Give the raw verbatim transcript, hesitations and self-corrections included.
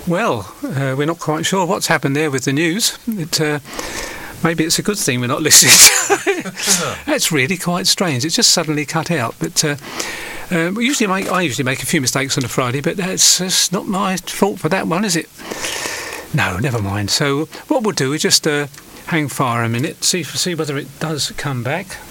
Well, uh, we're not quite sure what's happened there with the news. It, uh, maybe it's a good thing we're not listening to. That's really quite strange. It's just suddenly cut out. But uh, uh, we usually make, I usually make a few mistakes on a Friday, but that's, that's not my fault for that one, is it? No, never mind. So what we'll do is just uh, hang fire a minute, see see whether it does come back.